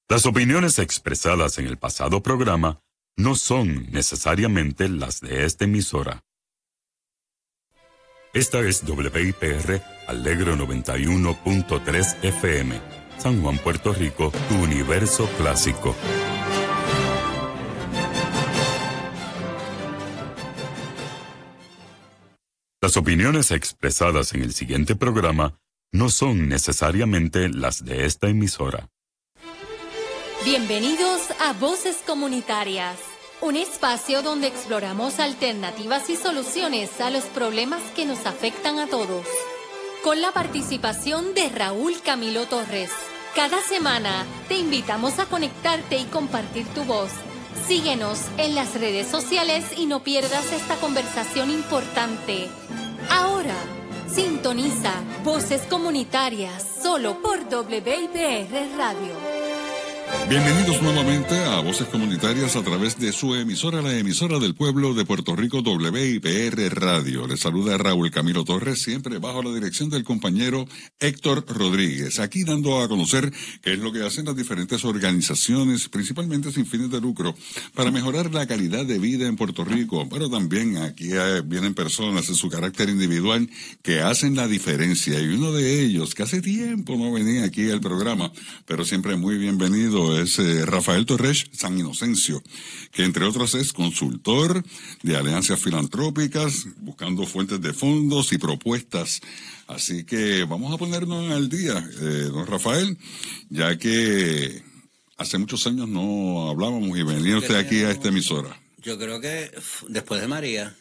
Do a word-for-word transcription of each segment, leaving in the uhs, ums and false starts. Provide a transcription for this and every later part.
Las opiniones expresadas en el pasado programa no son necesariamente las de esta emisora. Esta es W I P R Alegro noventa y uno punto tres F M, San Juan, Puerto Rico, tu universo clásico. Las opiniones expresadas en el siguiente programa no son necesariamente las de esta emisora. Bienvenidos a Voces Comunitarias, un espacio donde exploramos alternativas y soluciones a los problemas que nos afectan a todos. Con la participación de Raúl Camilo Torres. Cada semana te invitamos a conectarte y compartir tu voz. Síguenos en las redes sociales y no pierdas esta conversación importante. Ahora, sintoniza Voces Comunitarias solo por W I P R Radio. Bienvenidos nuevamente a Voces Comunitarias a través de su emisora, la emisora del pueblo de Puerto Rico, W I P R Radio. Les saluda Raúl Camilo Torres, siempre bajo la dirección del compañero Héctor Rodríguez, aquí dando a conocer qué es lo que hacen las diferentes organizaciones, principalmente sin fines de lucro, para mejorar la calidad de vida en Puerto Rico. Pero también aquí vienen personas en su carácter individual que hacen la diferencia, y uno de ellos, que hace tiempo no venía aquí al programa, pero siempre muy bienvenido, es eh, Rafael Torres San Inocencio, que entre otras es consultor de alianzas filantrópicas, buscando fuentes de fondos y propuestas. Así que vamos a ponernos al día, eh, don Rafael, ya que hace muchos años no hablábamos y venía usted aquí a esta emisora. Yo creo que después de María.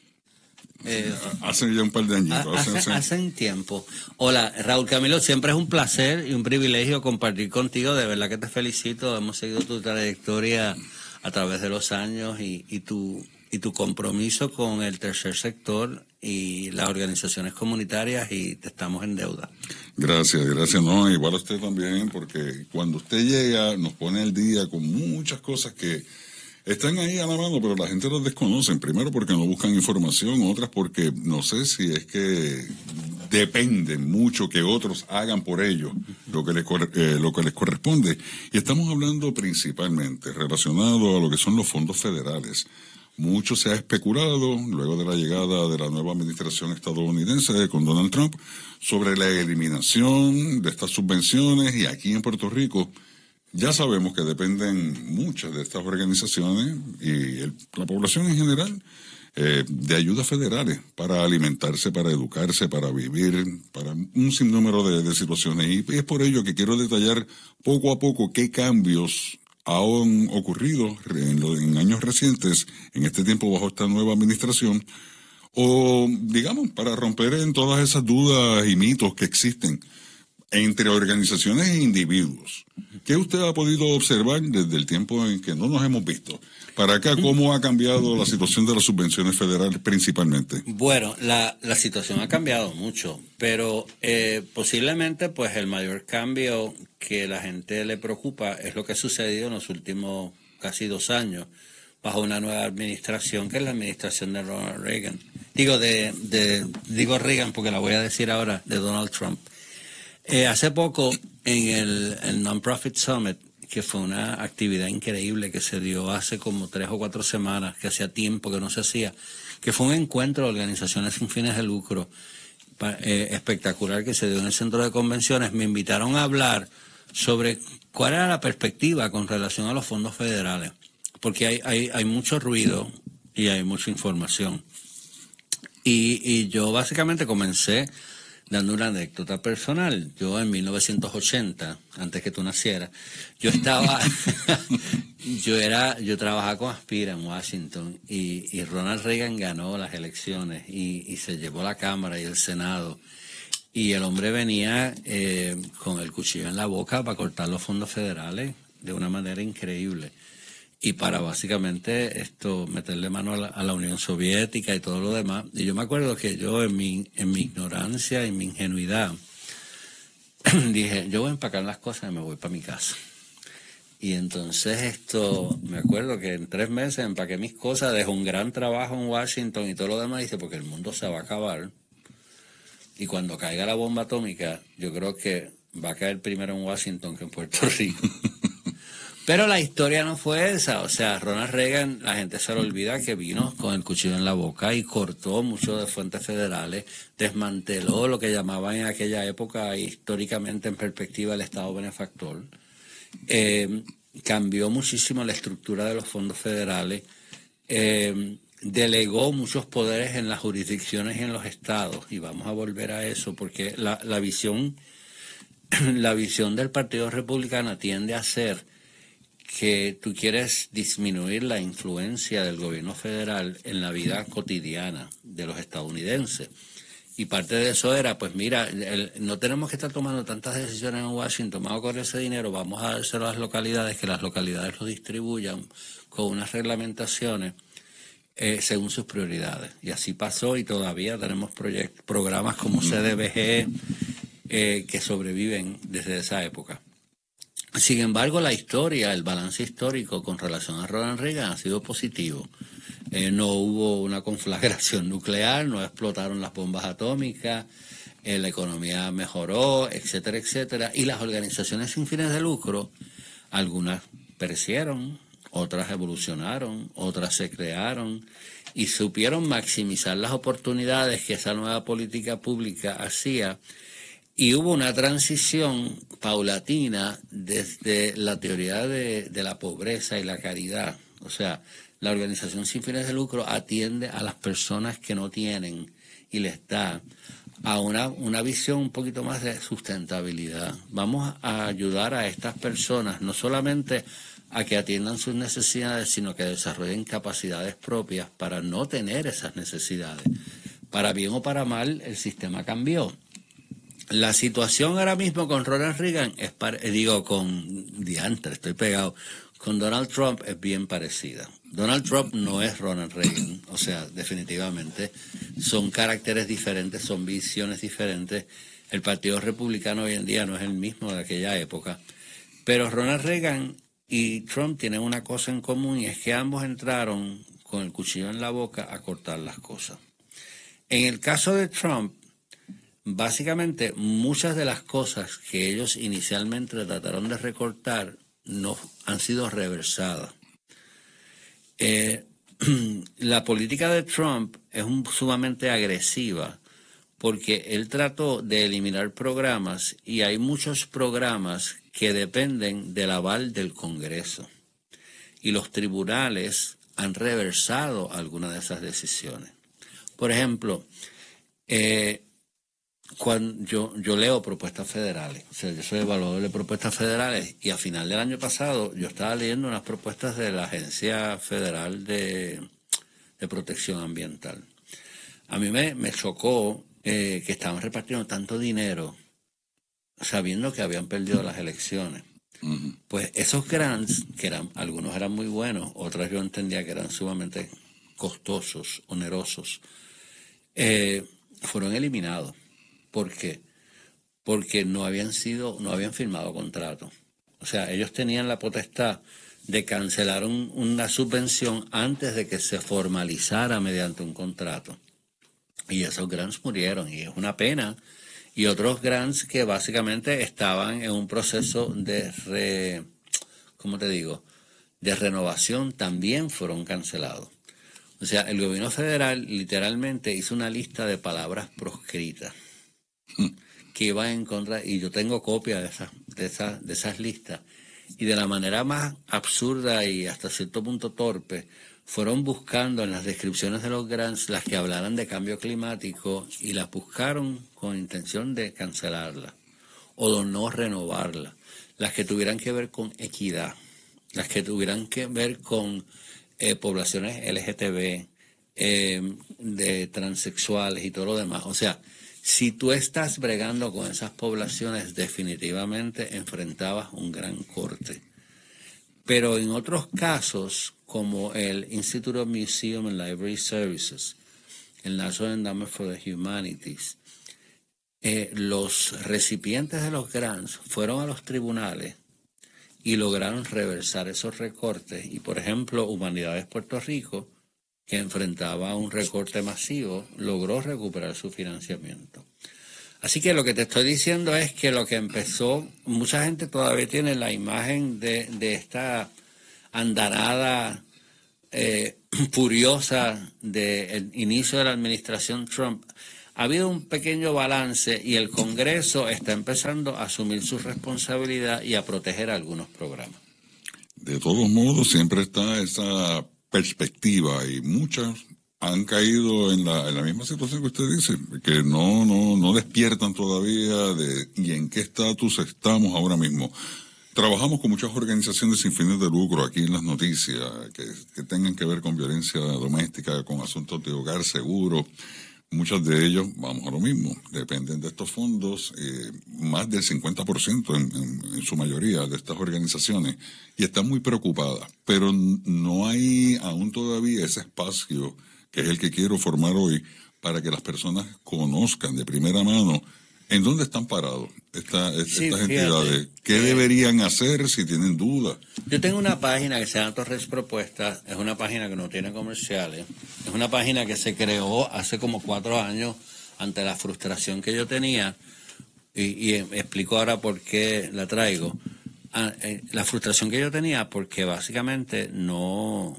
Eh, hace ya un par de añitos. Hace, hace, hace un tiempo. Hola, Raúl Camilo, siempre es un placer y un privilegio compartir contigo. De verdad que te felicito. Hemos seguido tu trayectoria a través de los años y, y, tu, y tu compromiso con el tercer sector y las organizaciones comunitarias, y te estamos en deuda. Gracias, gracias. No, igual a usted también, porque cuando usted llega nos pone al día con muchas cosas que están ahí a la mano, pero la gente los desconoce. Primero porque no buscan información, otras porque no sé si es que dependen mucho que otros hagan por ellos lo que les, eh, lo que les corresponde. Y estamos hablando principalmente relacionado a lo que son los fondos federales. Mucho se ha especulado, luego de la llegada de la nueva administración estadounidense con Donald Trump, sobre la eliminación de estas subvenciones, y aquí en Puerto Rico ya sabemos que dependen muchas de estas organizaciones y el, la población en general eh, de ayudas federales para alimentarse, para educarse, para vivir, para un sinnúmero de, de situaciones. Y es por ello que quiero detallar poco a poco qué cambios han ocurrido en, lo, en años recientes, en este tiempo bajo esta nueva administración, o digamos, para romper en todas esas dudas y mitos que existen entre organizaciones e individuos. ¿Qué usted ha podido observar desde el tiempo en que no nos hemos visto para acá? ¿Cómo ha cambiado la situación de las subvenciones federales principalmente? Bueno, la, la situación ha cambiado mucho, pero eh, posiblemente pues el mayor cambio que la gente le preocupa es lo que ha sucedido en los últimos casi dos años bajo una nueva administración, que es la administración de Ronald Reagan. Digo, de, de, digo Reagan porque la voy a decir ahora, de Donald Trump. Eh, hace poco, en el, el Non-Profit Summit, que fue una actividad increíble que se dio hace como tres o cuatro semanas, que hacía tiempo que no se hacía, que fue un encuentro de organizaciones sin fines de lucro eh, espectacular que se dio en el centro de convenciones, me invitaron a hablar sobre cuál era la perspectiva con relación a los fondos federales, porque hay, hay, hay mucho ruido y hay mucha información. Y, y yo básicamente comencé dando una anécdota personal. Yo en mil novecientos ochenta, antes que tú nacieras, yo estaba, yo era, yo trabajaba con Aspira en Washington, y, y Ronald Reagan ganó las elecciones y, y se llevó la Cámara y el Senado, y el hombre venía eh, con el cuchillo en la boca para cortar los fondos federales de una manera increíble, y para básicamente esto meterle mano a la, a la Unión Soviética y todo lo demás. Y yo me acuerdo que yo en mi, en mi ignorancia y mi ingenuidad dije, yo voy a empacar las cosas y me voy para mi casa. Y entonces esto, me acuerdo que en tres meses empaqué mis cosas, dejé un gran trabajo en Washington y todo lo demás, dice, porque el mundo se va a acabar. Y cuando caiga la bomba atómica, yo creo que va a caer primero en Washington que en Puerto Rico. Pero la historia no fue esa. O sea, Ronald Reagan, la gente se le olvida que vino con el cuchillo en la boca y cortó mucho de fuentes federales, desmanteló lo que llamaban en aquella época, históricamente en perspectiva, el Estado benefactor. Eh, cambió muchísimo la estructura de los fondos federales, eh, delegó muchos poderes en las jurisdicciones y en los estados, y vamos a volver a eso, porque la, la visión, la visión del Partido Republicano tiende a ser que tú quieres disminuir la influencia del gobierno federal en la vida cotidiana de los estadounidenses. Y parte de eso era, pues mira, el, no tenemos que estar tomando tantas decisiones en Washington, vamos a correr ese dinero, vamos a dárselo a las localidades, que las localidades lo distribuyan con unas reglamentaciones eh, según sus prioridades. Y así pasó, y todavía tenemos proyect- programas como C D B G eh, que sobreviven desde esa época. Sin embargo, la historia, el balance histórico con relación a Ronald Reagan ha sido positivo. Eh, no hubo una conflagración nuclear, no explotaron las bombas atómicas, eh, la economía mejoró, etcétera, etcétera. Y las organizaciones sin fines de lucro, algunas perecieron, otras evolucionaron, otras se crearon y supieron maximizar las oportunidades que esa nueva política pública hacía. Y hubo una transición paulatina desde la teoría de, de la pobreza y la caridad. O sea, la organización sin fines de lucro atiende a las personas que no tienen y les da a una, una visión un poquito más de sustentabilidad. Vamos a ayudar a estas personas no solamente a que atiendan sus necesidades, sino que desarrollen capacidades propias para no tener esas necesidades. Para bien o para mal, el sistema cambió. La situación ahora mismo con Ronald Reagan, es para, digo, con diantre, estoy pegado, con Donald Trump es bien parecida. Donald Trump no es Ronald Reagan, o sea, definitivamente son caracteres diferentes, son visiones diferentes. El Partido Republicano hoy en día no es el mismo de aquella época, pero Ronald Reagan y Trump tienen una cosa en común, y es que ambos entraron con el cuchillo en la boca a cortar las cosas. En el caso de Trump, básicamente, muchas de las cosas que ellos inicialmente trataron de recortar no han sido reversadas. Eh, la política de Trump es un, sumamente agresiva, porque él trató de eliminar programas, y hay muchos programas que dependen del aval del Congreso. Y los tribunales han reversado algunas de esas decisiones. Por ejemplo, eh, Cuando yo, yo leo propuestas federales, o sea, yo soy evaluador de propuestas federales, y a final del año pasado yo estaba leyendo unas propuestas de la Agencia Federal de, de Protección Ambiental. A mí me, me chocó eh, que estaban repartiendo tanto dinero sabiendo que habían perdido las elecciones. Uh-huh. Pues esos grants, que eran, algunos eran muy buenos, otros yo entendía que eran sumamente costosos, onerosos, eh, fueron eliminados. ¿Por qué? Porque no habían sido, no habían firmado contrato. O sea, ellos tenían la potestad de cancelar un, una subvención antes de que se formalizara mediante un contrato. Y esos grants murieron, y es una pena. Y otros grants que básicamente estaban en un proceso de re, ¿cómo te digo? de renovación también fueron cancelados. O sea, el gobierno federal literalmente hizo una lista de palabras proscritas que iban en contra, y yo tengo copia de esas, de esas, de esas listas, y de la manera más absurda y hasta cierto punto torpe, fueron buscando en las descripciones de los grants las que hablaran de cambio climático, y las buscaron con intención de cancelarlas o de no renovarlas. Las que tuvieran que ver con equidad, las que tuvieran que ver con eh, poblaciones L G T B, eh, de transexuales y todo lo demás. O sea, si tú estás bregando con esas poblaciones, definitivamente enfrentabas un gran corte. Pero en otros casos, como el Institute of Museum and Library Services, el National Endowment for the Humanities, eh, los recipientes de los grants fueron a los tribunales y lograron reversar esos recortes. Y, por ejemplo, Humanidades Puerto Rico, que enfrentaba un recorte masivo, logró recuperar su financiamiento. Así que lo que te estoy diciendo es que lo que empezó, mucha gente todavía tiene la imagen de, de esta andanada eh, furiosa del inicio de la administración Trump. Ha habido un pequeño balance y el Congreso está empezando a asumir su responsabilidad y a proteger algunos programas. De todos modos, siempre está esa perspectiva y muchas han caído en la, en la misma situación que usted dice, que no, no, no despiertan todavía de y en qué estatus estamos ahora mismo. Trabajamos con muchas organizaciones sin fines de lucro aquí en las noticias, que, que tengan que ver con violencia doméstica, con asuntos de hogar seguro. Muchos de ellos, vamos a lo mismo, dependen de estos fondos, eh, más del cincuenta por ciento en, en, en su mayoría de estas organizaciones, y están muy preocupadas, pero no hay aún todavía ese espacio, que es el que quiero formar hoy, para que las personas conozcan de primera mano en dónde están parados esta, esta, sí, estas fíjate, entidades, qué eh, deberían hacer si tienen dudas. Yo tengo una página que se llama Torres Propuestas, es una página que no tiene comerciales, es una página que se creó hace como cuatro años ante la frustración que yo tenía, y, y explico ahora por qué la traigo. La frustración que yo tenía porque básicamente no,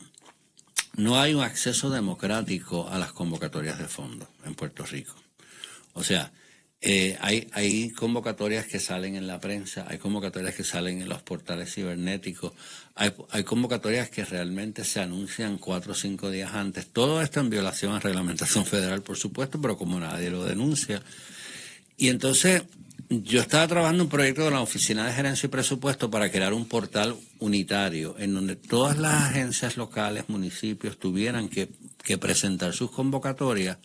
no hay un acceso democrático a las convocatorias de fondos en Puerto Rico. O sea, Eh, hay, hay convocatorias que salen en la prensa, hay convocatorias que salen en los portales cibernéticos, hay, hay convocatorias que realmente se anuncian cuatro o cinco días antes. Todo esto en violación a reglamentación federal, por supuesto, pero como nadie lo denuncia. Y entonces yo estaba trabajando un proyecto de la Oficina de Gerencia y Presupuesto para crear un portal unitario en donde todas las agencias locales, municipios, tuvieran que, que presentar sus convocatorias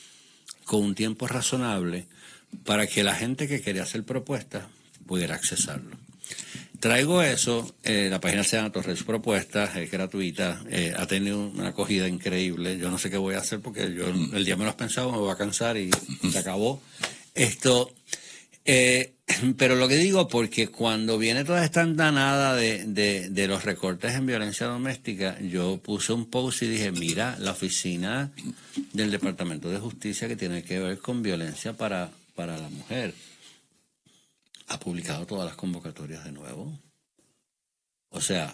con un tiempo razonable, para que la gente que quería hacer propuestas pudiera accesarlo. Traigo eso, eh, la página se llama Torres Propuestas, es gratuita, eh, ha tenido una acogida increíble. Yo no sé qué voy a hacer porque yo el día menos pensado me voy a cansar y se acabó. Esto, eh, pero lo que digo, porque cuando viene toda esta andanada de, de, de los recortes en violencia doméstica, yo puse un post y dije, mira, la oficina del Departamento de Justicia que tiene que ver con violencia para para la mujer, ha publicado todas las convocatorias de nuevo. O sea,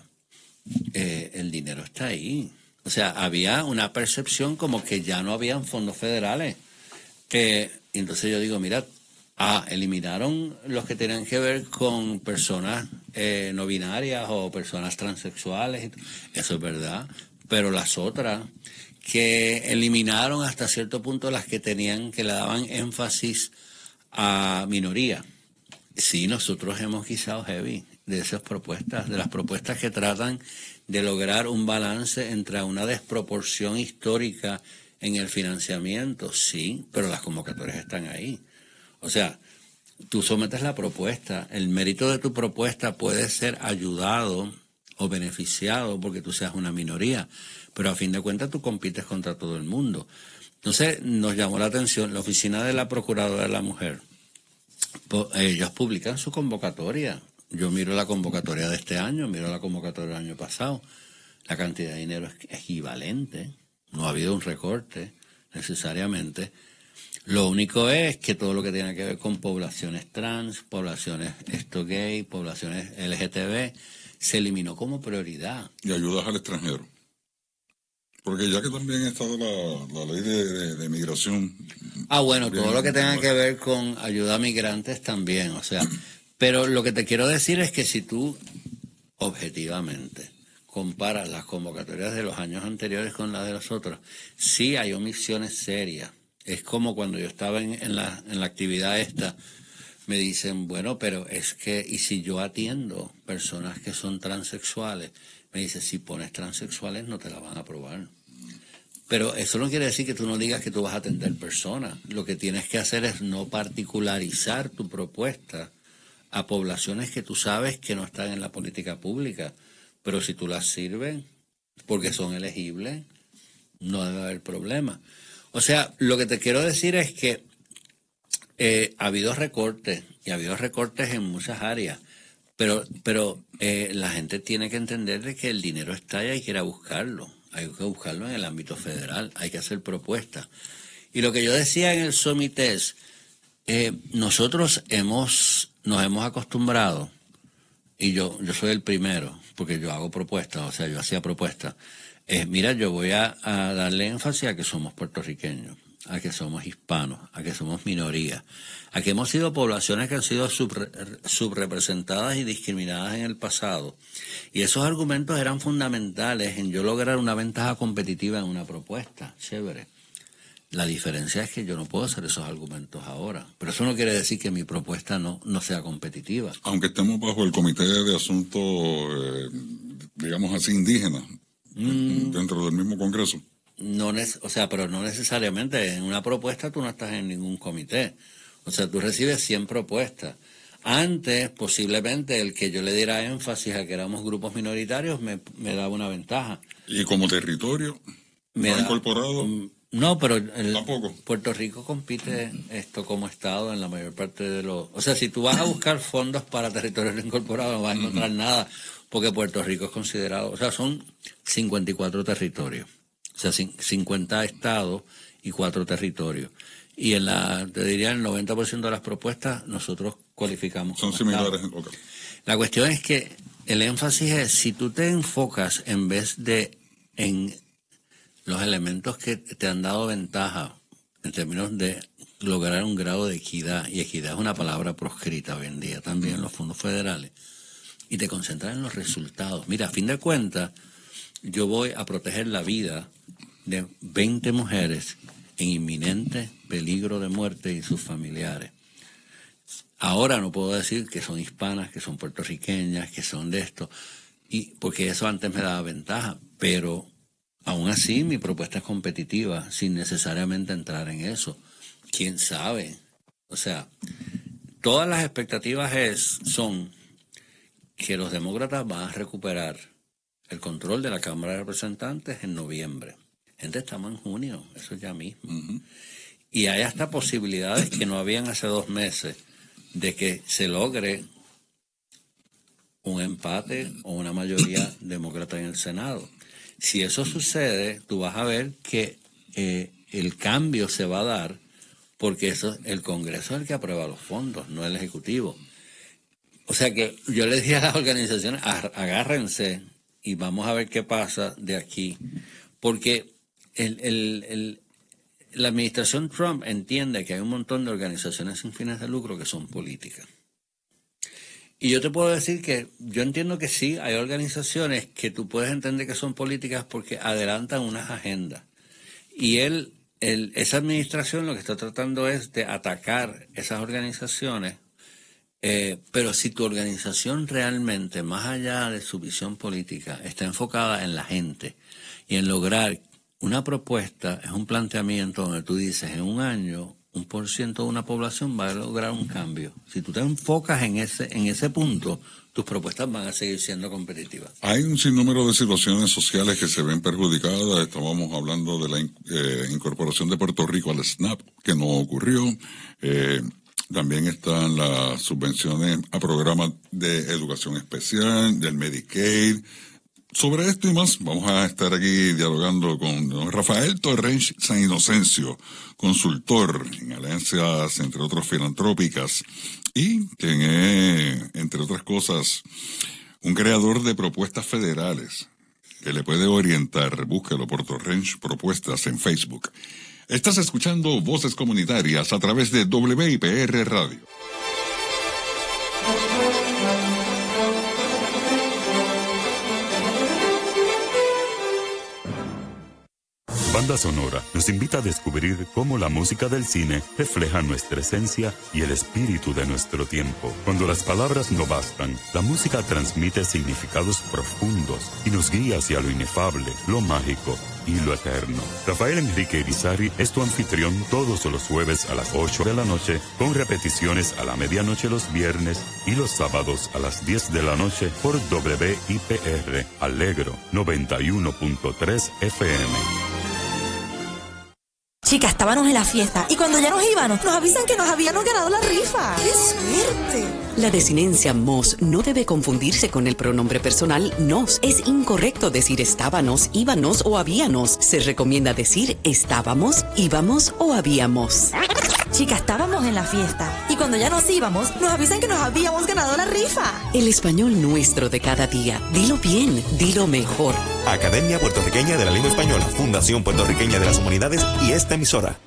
eh, el dinero está ahí. O sea, había una percepción como que ya no habían fondos federales. Eh, entonces yo digo, mira, ah, eliminaron los que tenían que ver con personas eh, no binarias o personas transexuales. Eso es verdad. Pero las otras, que eliminaron hasta cierto punto las que tenían, que le daban énfasis a minoría. Sí, nosotros hemos guisado heavy de esas propuestas, de las propuestas que tratan de lograr un balance entre una desproporción histórica en el financiamiento, sí, pero las convocatorias están ahí. O sea, tú sometes la propuesta, el mérito de tu propuesta puede ser ayudado o beneficiado porque tú seas una minoría, pero a fin de cuentas tú compites contra todo el mundo. Entonces nos llamó la atención la Oficina de la Procuradora de la Mujer. Ellos publican su convocatoria. Yo miro la convocatoria de este año, miro la convocatoria del año pasado. La cantidad de dinero es equivalente. No ha habido un recorte necesariamente. Lo único es que todo lo que tiene que ver con poblaciones trans, poblaciones esto gay, poblaciones L G T B, se eliminó como prioridad. Y ayudas al extranjero. Porque ya que también está la, la ley de, de, de migración. Ah, bueno, todo lo que tenga bien, que ver con ayuda a migrantes también, o sea. Pero lo que te quiero decir es que si tú, objetivamente, comparas las convocatorias de los años anteriores con las de los otros, sí hay omisiones serias. Es como cuando yo estaba en, en, la, en la actividad esta, me dicen, bueno, pero es que, y si yo atiendo personas que son transexuales, me dice, si pones transexuales no te la van a aprobar. Pero eso no quiere decir que tú no digas que tú vas a atender personas. Lo que tienes que hacer es no particularizar tu propuesta a poblaciones que tú sabes que no están en la política pública. Pero si tú las sirves porque son elegibles, no debe haber problema. O sea, lo que te quiero decir es que eh, ha habido recortes, y ha habido recortes en muchas áreas. Pero, pero eh, la gente tiene que entender de que el dinero está ahí y hay que ir a buscarlo. Hay que buscarlo en el ámbito federal, hay que hacer propuestas. Y lo que yo decía en el Summit es, Eh, nosotros hemos, nos hemos acostumbrado, y yo, yo soy el primero, porque yo hago propuestas, o sea, yo hacía propuestas. Eh, mira, yo voy a, a darle énfasis a que somos puertorriqueños, a que somos hispanos, a que somos minorías, a que hemos sido poblaciones que han sido sobre, subrepresentadas y discriminadas en el pasado. Y esos argumentos eran fundamentales en yo lograr una ventaja competitiva en una propuesta. Chévere. La diferencia es que yo no puedo hacer esos argumentos ahora. Pero eso no quiere decir que mi propuesta no, no sea competitiva. Aunque estemos bajo el Comité de Asuntos, eh, digamos así, indígenas, mm. dentro del mismo Congreso. No, o sea, pero no necesariamente. En una propuesta tú no estás en ningún comité. O sea, tú recibes cien propuestas. Antes, posiblemente, el que yo le diera énfasis a que éramos grupos minoritarios me, me daba una ventaja. ¿Y como territorio? Me ¿No da, incorporado? No, pero el, tampoco. Puerto Rico compite esto como Estado en la mayor parte de los... O sea, si tú vas a buscar fondos para territorios incorporados, no vas a encontrar uh-huh. nada, porque Puerto Rico es considerado... O sea, son cincuenta y cuatro territorios. O sea, cincuenta estados y cuatro territorios. Y en la, te diría, el noventa por ciento de las propuestas nosotros cualificamos. Son similares. Okay. La cuestión es que el énfasis es, si tú te enfocas en vez de en los elementos que te han dado ventaja en términos de lograr un grado de equidad, y equidad es una palabra proscrita hoy en día también en los fondos federales, y te concentras en los resultados. Mira, a fin de cuentas, yo voy a proteger la vida de veinte mujeres en inminente peligro de muerte y sus familiares. Ahora no puedo decir que son hispanas, que son puertorriqueñas, que son de esto, y porque eso antes me daba ventaja, pero aún así mi propuesta es competitiva, sin necesariamente entrar en eso. ¿Quién sabe? O sea, todas las expectativas es, son que los demócratas van a recuperar el control de la Cámara de Representantes en noviembre. Gente, estamos en junio, eso ya mismo. Uh-huh. Y hay hasta posibilidades que no habían hace dos meses de que se logre un empate o una mayoría demócrata en el Senado. Si eso sucede, tú vas a ver que eh, el cambio se va a dar porque eso, el Congreso es el que aprueba los fondos, no el Ejecutivo. O sea que yo le dije a las organizaciones, agárrense y vamos a ver qué pasa de aquí. Porque el, el, el, la administración Trump entiende que hay un montón de organizaciones sin fines de lucro que son políticas. Y yo te puedo decir que yo entiendo que sí, hay organizaciones que tú puedes entender que son políticas porque adelantan unas agendas. Y él, él, esa administración lo que está tratando es de atacar esas organizaciones, eh, pero si tu organización realmente, más allá de su visión política, está enfocada en la gente y en lograr una propuesta, es un planteamiento donde tú dices, en un año, un por ciento de una población va a lograr un cambio. Si tú te enfocas en ese, en ese punto, tus propuestas van a seguir siendo competitivas. Hay un sinnúmero de situaciones sociales que se ven perjudicadas. Estábamos hablando de la eh, incorporación de Puerto Rico al SNAP, que no ocurrió. Eh, también están las subvenciones a programas de educación especial, del Medicaid. Sobre esto y más, vamos a estar aquí dialogando con don Rafael Torrens San Inocencio, consultor en alianzas, entre otras, filantrópicas, y quien es, entre otras cosas, un creador de propuestas federales que le puede orientar. Búsquelo por Torrens Propuestas en Facebook. Estás escuchando Voces Comunitarias a través de W I P R Radio. Banda Sonora nos invita a descubrir cómo la música del cine refleja nuestra esencia y el espíritu de nuestro tiempo. Cuando las palabras no bastan, la música transmite significados profundos y nos guía hacia lo inefable, lo mágico y lo eterno. Rafael Enrique Irizarry es tu anfitrión todos los jueves a las ocho de la noche, con repeticiones a la medianoche los viernes y los sábados a las diez de la noche por W I P R Alegro noventa y uno punto tres F M. Chicas, estábamos en la fiesta y cuando ya nos íbamos, nos avisan que nos habíamos ganado la rifa. ¡Qué suerte! La desinencia mos no debe confundirse con el pronombre personal nos. Es incorrecto decir estábamos, íbamos o habíamos. Se recomienda decir estábamos, íbamos o habíamos. Chica, estábamos en la fiesta y cuando ya nos íbamos, nos avisan que nos habíamos ganado la rifa. El español nuestro de cada día. Dilo bien, dilo mejor. Academia Puertorriqueña de la Lengua Española, Fundación Puertorriqueña de las Humanidades y esta emisora.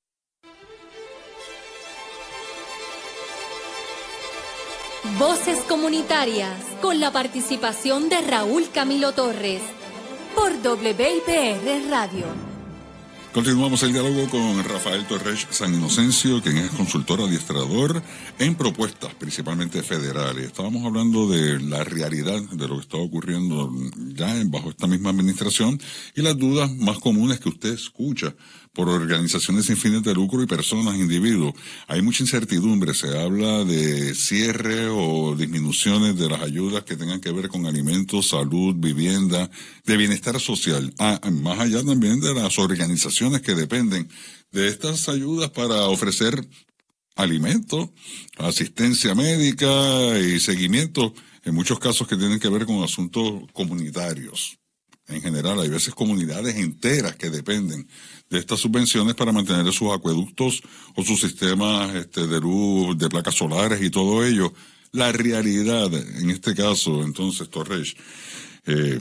Voces comunitarias con la participación de Raúl Camilo Torres por W I P R Radio. Continuamos el diálogo con Rafael Torres San Inocencio, quien es consultor adiestrador en propuestas, principalmente federales. Estábamos hablando de la realidad de lo que está ocurriendo ya bajo esta misma administración y las dudas más comunes que usted escucha por organizaciones sin fines de lucro y personas, individuos. Hay mucha incertidumbre, se habla de cierre o disminuciones de las ayudas que tengan que ver con alimentos, salud, vivienda, de bienestar social. Ah, más allá también de las organizaciones que dependen de estas ayudas para ofrecer alimentos, asistencia médica y seguimiento, en muchos casos que tienen que ver con asuntos comunitarios. En general, hay veces comunidades enteras que dependen de estas subvenciones para mantener sus acueductos o sus sistemas este, de luz, de placas solares y todo ello. La realidad, en este caso, entonces, Torres, eh,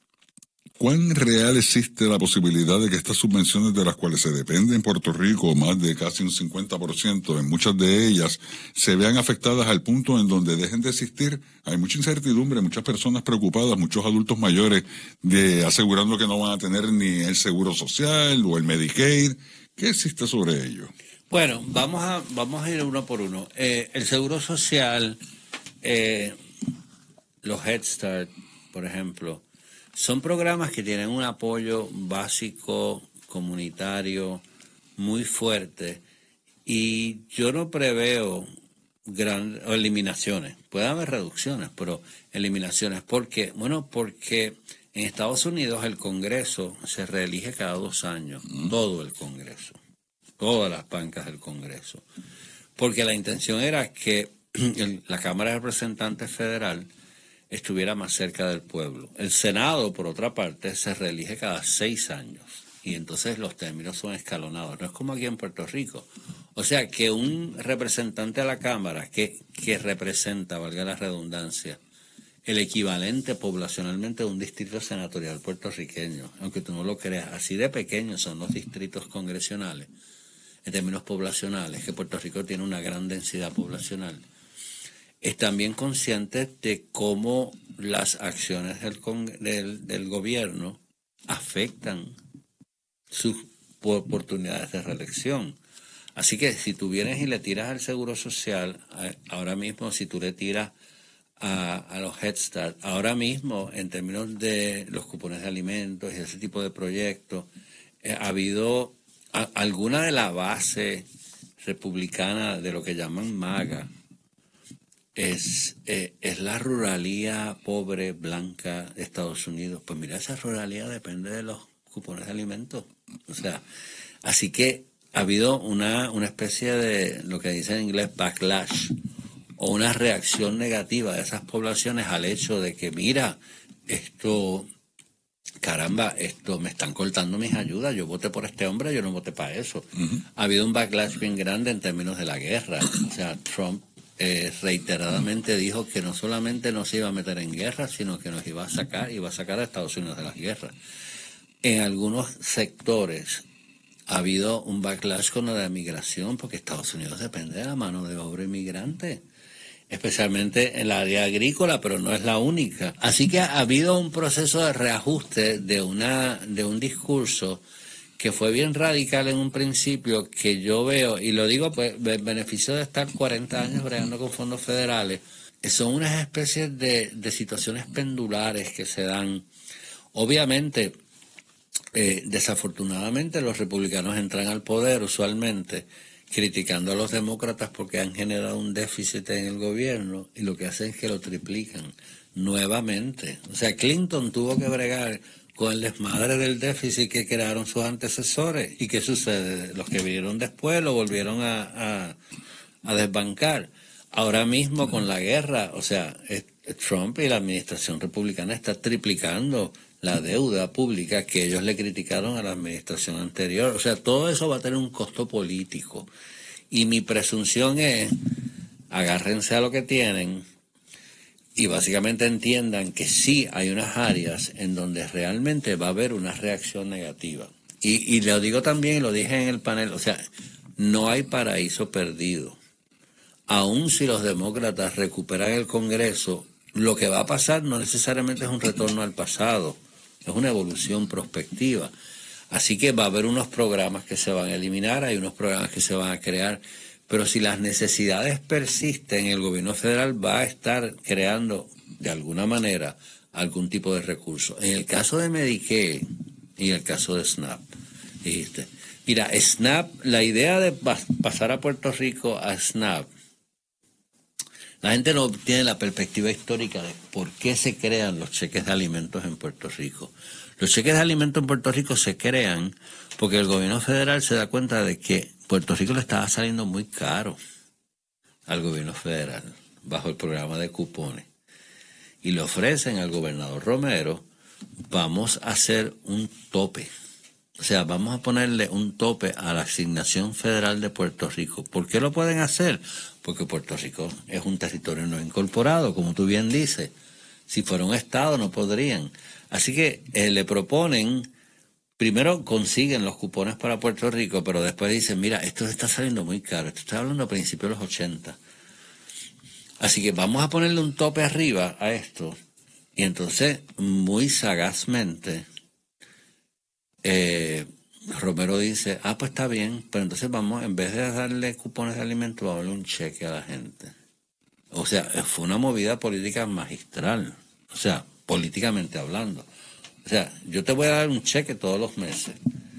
¿cuán real existe la posibilidad de que estas subvenciones de las cuales se depende en Puerto Rico, más de casi un cincuenta por ciento, en muchas de ellas, se vean afectadas al punto en donde dejen de existir? Hay mucha incertidumbre, muchas personas preocupadas, muchos adultos mayores de asegurando que no van a tener ni el seguro social o el Medicaid. ¿Qué existe sobre ello? Bueno, vamos a vamos a ir uno por uno. Eh, el seguro social, eh, los Head Start, por ejemplo, son programas que tienen un apoyo básico, comunitario, muy fuerte, y yo no preveo gran, eliminaciones. Puede haber reducciones, pero eliminaciones. ¿Por qué? Bueno, porque en Estados Unidos el Congreso se reelige cada dos años, mm. todo el Congreso, todas las bancas del Congreso, porque la intención era que el, la Cámara de Representantes Federal estuviera más cerca del pueblo. El Senado, por otra parte, se reelige cada seis años y entonces los términos son escalonados. No es como aquí en Puerto Rico. O sea, que un representante a la Cámara que, que representa, valga la redundancia, el equivalente poblacionalmente de un distrito senatorial puertorriqueño, aunque tú no lo creas, así de pequeños son los distritos congresionales, en términos poblacionales, que Puerto Rico tiene una gran densidad poblacional. Están bien conscientes de cómo las acciones del, del, del gobierno afectan sus oportunidades de reelección. Así que si tú vienes y le tiras al Seguro Social, ahora mismo si tú le tiras a, a los Head Start, ahora mismo en términos de los cupones de alimentos y ese tipo de proyectos, eh, ha habido a, alguna de la base republicana de lo que llaman MAGA, Es, eh, es la ruralía pobre, blanca de Estados Unidos. Pues mira, esa ruralía depende de los cupones de alimentos. O sea, así que ha habido una, una especie de, lo que dice en inglés, backlash, o una reacción negativa de esas poblaciones al hecho de que, mira, esto, caramba, esto, me están cortando mis ayudas, yo voté por este hombre, yo no voté para eso. Uh-huh. Ha habido un backlash bien grande en términos de la guerra. O sea, Trump Eh, reiteradamente dijo que no solamente nos iba a meter en guerra, sino que nos iba a sacar, iba a sacar a Estados Unidos de las guerras. En algunos sectores ha habido un backlash con la migración, porque Estados Unidos depende de la mano de obra inmigrante, especialmente en la área agrícola, pero no es la única. Así que ha habido un proceso de reajuste de una de un discurso que fue bien radical en un principio, que yo veo, y lo digo pues beneficio de estar cuarenta años bregando con fondos federales, son unas especies de, de situaciones pendulares que se dan. Obviamente, eh, desafortunadamente los republicanos entran al poder usualmente criticando a los demócratas porque han generado un déficit en el gobierno, y lo que hacen es que lo triplican nuevamente. O sea, Clinton tuvo que bregar con el desmadre del déficit que crearon sus antecesores. ¿Y qué sucede? Los que vinieron después lo volvieron a, a, a desbancar. Ahora mismo con la guerra, o sea, Trump y la administración republicana está triplicando la deuda pública que ellos le criticaron a la administración anterior. O sea, todo eso va a tener un costo político. Y mi presunción es, agárrense a lo que tienen y básicamente entiendan que sí hay unas áreas en donde realmente va a haber una reacción negativa. Y, y lo digo también, lo dije en el panel, o sea, no hay paraíso perdido. Aun si los demócratas recuperan el Congreso, lo que va a pasar no necesariamente es un retorno al pasado, es una evolución prospectiva. Así que va a haber unos programas que se van a eliminar, hay unos programas que se van a crear, pero si las necesidades persisten, el gobierno federal va a estar creando de alguna manera algún tipo de recurso. En el caso de Medicaid y en el caso de SNAP, dijiste, mira, SNAP, la idea de pasar a Puerto Rico a SNAP, la gente no tiene la perspectiva histórica de por qué se crean los cheques de alimentos en Puerto Rico. Los cheques de alimentos en Puerto Rico se crean porque el gobierno federal se da cuenta de que Puerto Rico le estaba saliendo muy caro al gobierno federal bajo el programa de cupones. Y le ofrecen al gobernador Romero, vamos a hacer un tope. O sea, vamos a ponerle un tope a la asignación federal de Puerto Rico. ¿Por qué lo pueden hacer? Porque Puerto Rico es un territorio no incorporado, como tú bien dices. Si fuera un estado no podrían. Así que eh, le proponen, primero consiguen los cupones para Puerto Rico, pero después dicen, mira, esto está saliendo muy caro. Esto está hablando a principios de los ochenta. Así que vamos a ponerle un tope arriba a esto. Y entonces, muy sagazmente, Eh, Romero dice, ah, pues está bien, pero entonces vamos, en vez de darle cupones de alimentos, vamos a darle un cheque a la gente. O sea, fue una movida política magistral, o sea, políticamente hablando. O sea, yo te voy a dar un cheque todos los meses.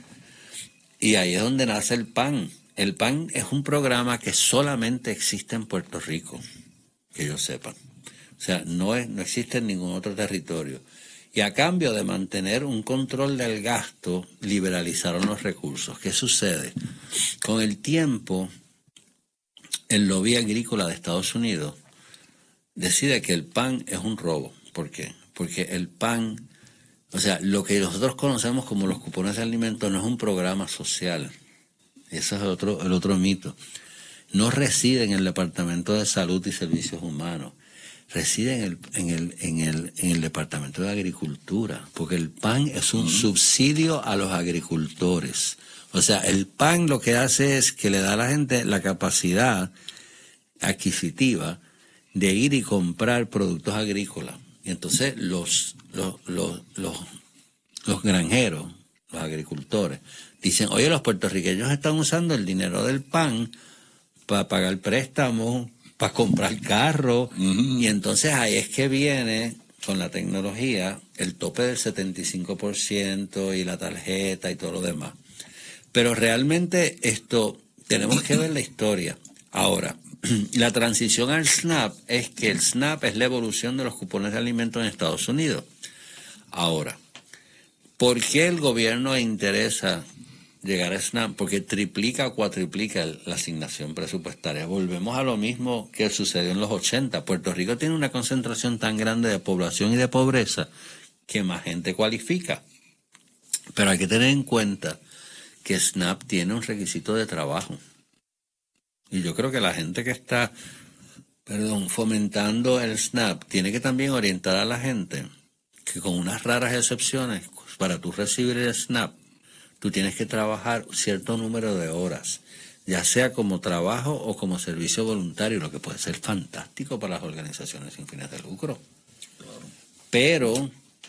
Y ahí es donde nace el P A N. El P A N es un programa que solamente existe en Puerto Rico, que yo sepa. O sea, no, es, no existe en ningún otro territorio. Y a cambio de mantener un control del gasto, liberalizaron los recursos. ¿Qué sucede? Con el tiempo, el lobby agrícola de Estados Unidos decide que el P A N es un robo. ¿Por qué? Porque el P A N, o sea, lo que nosotros conocemos como los cupones de alimentos no es un programa social. Ese es el otro, el otro mito. No reside en el Departamento de Salud y Servicios Humanos. Reside en el, en el, en el, en el Departamento de Agricultura, porque el P A N es un uh-huh. subsidio a los agricultores. O sea, el P A N lo que hace es que le da a la gente la capacidad adquisitiva de ir y comprar productos agrícolas. Y entonces los, los, los, los, los granjeros, los agricultores, dicen, oye, los puertorriqueños están usando el dinero del P A N para pagar préstamos, para comprar carro, uh-huh. y entonces ahí es que viene con la tecnología el tope del setenta y cinco por ciento y la tarjeta y todo lo demás. Pero realmente esto, tenemos que ver la historia. Ahora, la transición al SNAP es que el SNAP es la evolución de los cupones de alimentos en Estados Unidos. Ahora, ¿por qué el gobierno interesa llegar a SNAP? Porque triplica o cuatriplica la asignación presupuestaria. Volvemos a lo mismo que sucedió en los ochenta. Puerto Rico tiene una concentración tan grande de población y de pobreza que más gente cualifica. Pero hay que tener en cuenta que SNAP tiene un requisito de trabajo. Y yo creo que la gente que está, perdón, fomentando el SNAP tiene que también orientar a la gente que, con unas raras excepciones, para tú recibir el SNAP, tú tienes que trabajar cierto número de horas, ya sea como trabajo o como servicio voluntario, lo que puede ser fantástico para las organizaciones sin fines de lucro. Claro. Pero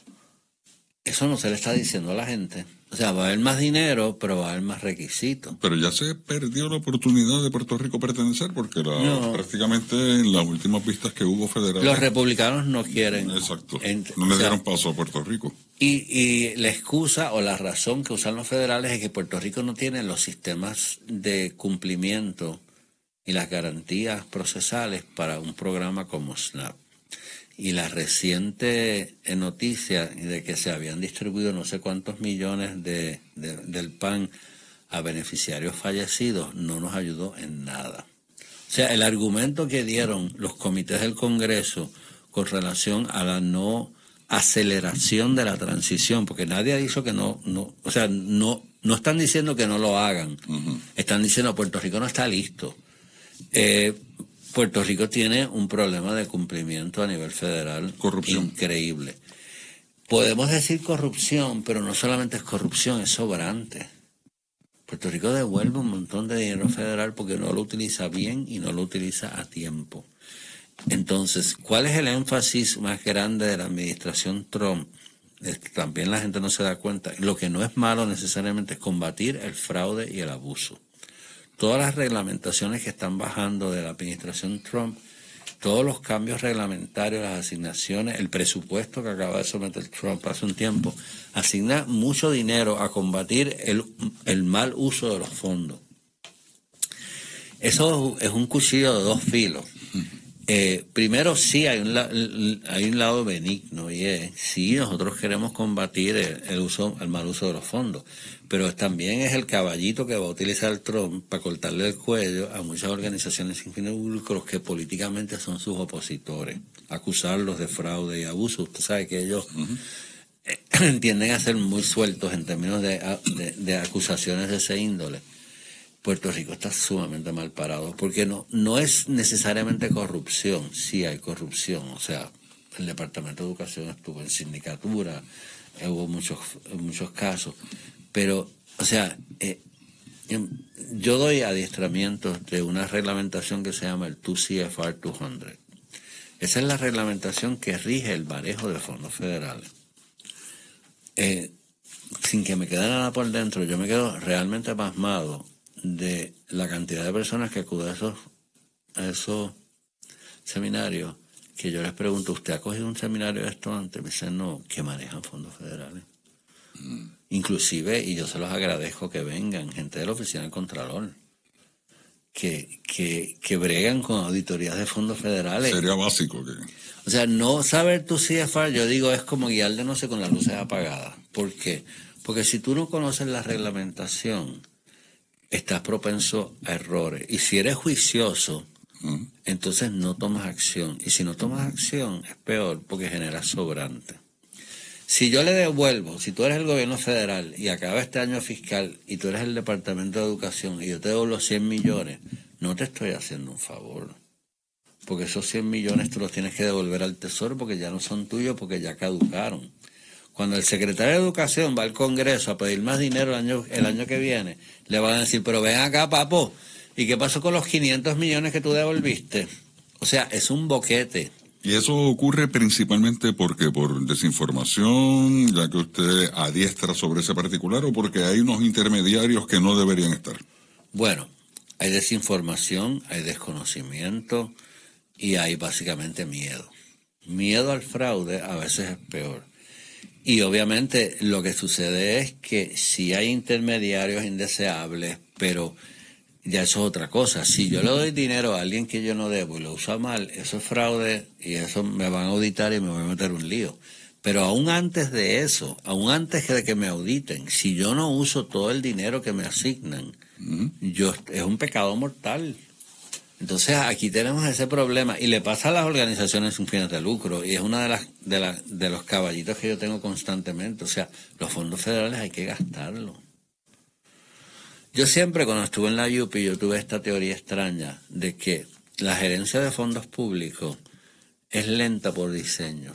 eso no se le está diciendo a la gente. O sea, va a haber más dinero, pero va a haber más requisitos. Pero ya se perdió la oportunidad de Puerto Rico pertenecer, porque la, no. prácticamente en las últimas vistas que hubo federales... Los republicanos no quieren... Exacto. En, no le dieron sea, paso a Puerto Rico. Y, y la excusa o la razón que usan los federales es que Puerto Rico no tiene los sistemas de cumplimiento y las garantías procesales para un programa como SNAP. Y la reciente noticia de que se habían distribuido no sé cuántos millones de, de, del P A N a beneficiarios fallecidos no nos ayudó en nada. O sea, el argumento que dieron los comités del Congreso con relación a la no aceleración de la transición, porque nadie ha dicho que no, no, o sea, no, No están diciendo que no lo hagan. Uh-huh. Están diciendo Puerto Rico no está listo. Eh, Puerto Rico tiene un problema de cumplimiento a nivel federal corrupción increíble. Podemos decir corrupción, pero no solamente es corrupción, es sobrante. Puerto Rico devuelve un montón de dinero federal porque no lo utiliza bien y no lo utiliza a tiempo. Entonces, ¿cuál es el énfasis más grande de la administración Trump? Es que también la gente no se da cuenta. Lo que no es malo necesariamente es combatir el fraude y el abuso. Todas las reglamentaciones que están bajando de la administración Trump, todos los cambios reglamentarios, las asignaciones, el presupuesto que acaba de someter Trump hace un tiempo, asigna mucho dinero a combatir el, el mal uso de los fondos. Eso es un cuchillo de dos filos. Eh, primero, sí, hay un, la, hay un lado benigno, y es, sí, nosotros queremos combatir el, el uso, el mal uso de los fondos, pero también es el caballito que va a utilizar Trump para cortarle el cuello a muchas organizaciones sin fines de lucro que políticamente son sus opositores, acusarlos de fraude y abuso. Usted sabe que ellos uh-huh. eh, tienden a ser muy sueltos en términos de, de, de acusaciones de ese índole. Puerto Rico está sumamente mal parado, porque no, no es necesariamente corrupción, sí hay corrupción, o sea, el Departamento de Educación estuvo en sindicatura, eh, hubo muchos, muchos casos, pero, o sea, eh, yo doy adiestramientos de una reglamentación que se llama el dos C F R doscientos. Esa es la reglamentación que rige el manejo de fondos federales. Eh, sin que me quede nada por dentro, yo me quedo realmente pasmado de la cantidad de personas que acuden a esos, a esos seminarios, que yo les pregunto, ¿usted ha cogido un seminario de esto antes? Me dicen, no, que manejan fondos federales. Mm. Inclusive, y yo se los agradezco que vengan, gente de la Oficina del Contralor, que, que, que bregan con auditorías de fondos federales. Sería básico. que O sea, no saber tu C F R, yo digo, es como guiar de no sé con las luces apagadas. ¿Por qué? Porque si tú no conoces la reglamentación, estás propenso a errores. Y si eres juicioso, uh-huh. entonces no tomas acción. Y si no tomas acción, es peor porque generas sobrante. Si yo le devuelvo, si tú eres el gobierno federal y acaba este año fiscal y tú eres el Departamento de Educación y yo te devuelvo cien millones, no te estoy haciendo un favor. Porque esos cien millones tú los tienes que devolver al Tesoro porque ya no son tuyos, porque ya caducaron. Cuando el secretario de Educación va al Congreso a pedir más dinero el año, el año que viene, le van a decir, pero ven acá, papo, ¿y qué pasó con los quinientos millones que tú devolviste? O sea, es un boquete. Y eso ocurre principalmente porque por desinformación, ya que usted adiestra sobre ese particular, o porque hay unos intermediarios que no deberían estar. Bueno, hay desinformación, hay desconocimiento y hay básicamente miedo. Miedo al fraude a veces es peor. Y obviamente lo que sucede es que sí hay intermediarios indeseables, pero ya eso es otra cosa. Si yo le doy dinero a alguien que yo no debo y lo usa mal, eso es fraude y eso me van a auditar y me voy a meter un lío. Pero aún antes de eso, aún antes de que me auditen, si yo no uso todo el dinero que me asignan, uh-huh. yo es un pecado mortal. Entonces aquí tenemos ese problema y le pasa a las organizaciones sin fines de lucro y es una de las de, la, de los caballitos que yo tengo constantemente. O sea, los fondos federales hay que gastarlos. Yo siempre cuando estuve en la U P I yo tuve esta teoría extraña de que la gerencia de fondos públicos es lenta por diseño.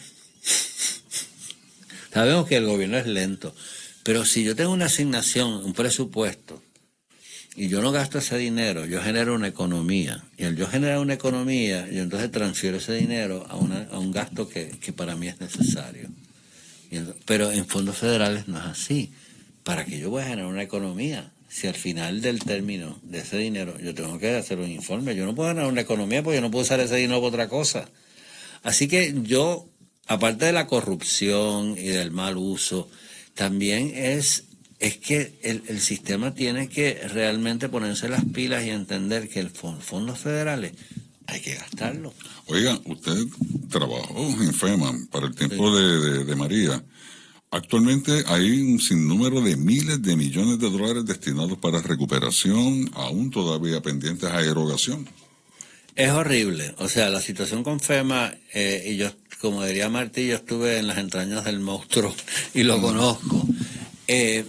Sabemos que el gobierno es lento, pero si yo tengo una asignación, un presupuesto, y yo no gasto ese dinero, yo genero una economía. Y al yo generar una economía, yo entonces transfiero ese dinero a, una, a un gasto que, que para mí es necesario. Y entonces, pero en fondos federales no es así. ¿Para qué yo voy a generar una economía? Si al final del término de ese dinero yo tengo que hacer un informe. Yo no puedo generar una economía porque yo no puedo usar ese dinero para otra cosa. Así que yo, aparte de la corrupción y del mal uso, también es... es que el, el sistema tiene que realmente ponerse las pilas y entender que el fond, fondos federales hay que gastarlos. Oiga, usted trabajó en FEMA para el tiempo sí. de, de, de María. Actualmente hay un sinnúmero de miles de millones de dólares destinados para recuperación, aún todavía pendientes a erogación. Es horrible. O sea, la situación con FEMA, eh, y yo, como diría Martí, yo estuve en las entrañas del monstruo y lo uh-huh. conozco. Eh,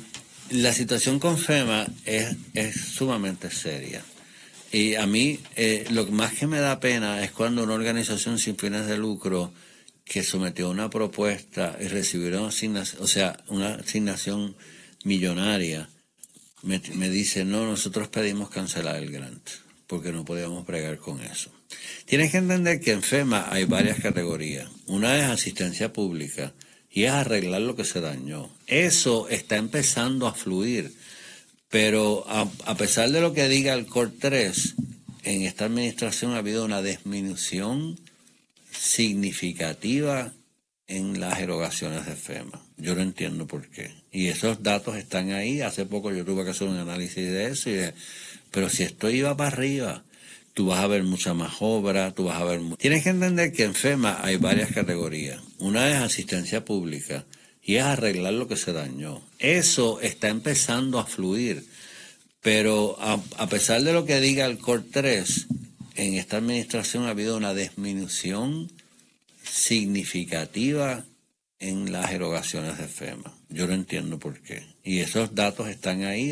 La situación con FEMA es, es sumamente seria. Y a mí eh, lo más que me da pena es cuando una organización sin fines de lucro que sometió una propuesta y recibió una asignación, o sea, una asignación millonaria, me, me dice, no, nosotros pedimos cancelar el grant, porque no podíamos bregar con eso. Tienes que entender que en FEMA hay varias categorías. Una es asistencia pública y es arreglar lo que se dañó. Eso está empezando a fluir. Pero a, a pesar de lo que diga el Core tres, en esta administración ha habido una disminución significativa en las erogaciones de FEMA. Yo no entiendo por qué. Y esos datos están ahí. Hace poco yo tuve que hacer un análisis de eso. Y de, pero si esto iba para arriba, tú vas a ver mucha más obra, tú vas a ver... Mu- Tienes que entender que en FEMA hay varias categorías. Una es asistencia pública y es arreglar lo que se dañó. Eso está empezando a fluir, pero a, a pesar de lo que diga el Core tres, en esta administración ha habido una disminución significativa en las erogaciones de FEMA. Yo no entiendo por qué. Y esos datos están ahí.